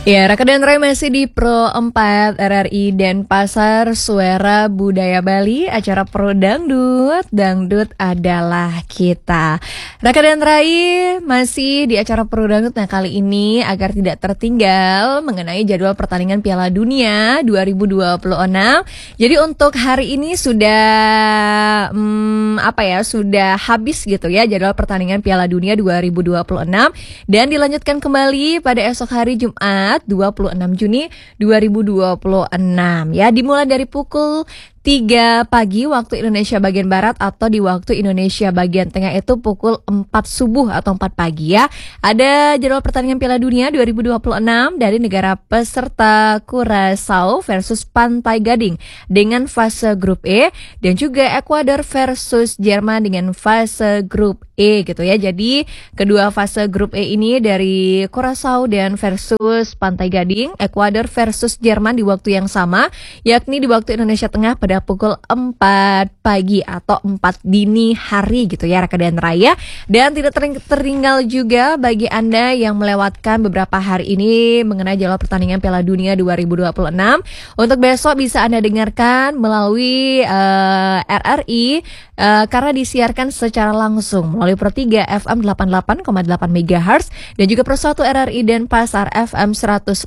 Ya, Raka dan Roy masih di Pro 4 RRI Denpasar, Suara Budaya Bali, acara Pro Dangdut, Dangdut adalah kita. Raka dan Rai masih di acara Pro Dangdut. Nah, kali ini agar tidak tertinggal mengenai jadwal pertandingan Piala Dunia 2026. Jadi untuk hari ini sudah sudah habis gitu ya jadwal pertandingan Piala Dunia 2026 dan dilanjutkan kembali pada esok hari Jumat 26 Juni 2026 ya, dimulai dari pukul 3 pagi waktu Indonesia bagian Barat atau di waktu Indonesia bagian Tengah itu pukul 4 subuh atau 4 pagi ya. Ada jadwal pertandingan Piala Dunia 2026 dari negara peserta Curaçao versus Pantai Gading dengan fase grup E, dan juga Ekuador versus Jerman dengan fase grup E gitu ya. Jadi kedua fase grup E ini dari Curaçao dan versus Pantai Gading, Ekuador versus Jerman di waktu yang sama, yakni di waktu Indonesia Tengah pada pukul 4 pagi atau 4 dini hari gitu ya Raka dan Raya. Dan tidak tertinggal juga bagi Anda yang melewatkan beberapa hari ini mengenai jadwal pertandingan Piala Dunia 2026. Untuk besok bisa Anda dengarkan melalui RRI karena disiarkan secara langsung melalui Pro 3 FM 88,8 MHz dan juga Pro 1 RRI Denpasar FM 105,2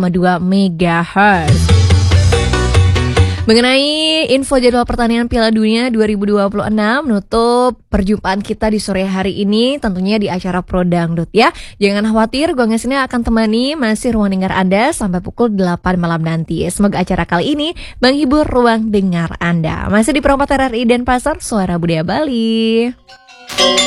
MHz. Mengenai info jadwal pertandingan Piala Dunia 2026 menutup perjumpaan kita di sore hari ini tentunya di acara Pro Dangdut ya. Jangan khawatir, gue Ngesini akan temani masih ruang dengar Anda sampai pukul 8 malam nanti. Semoga acara kali ini menghibur ruang dengar Anda. Masih di Pro 4 RRI Denpasar, Suara Budaya Bali.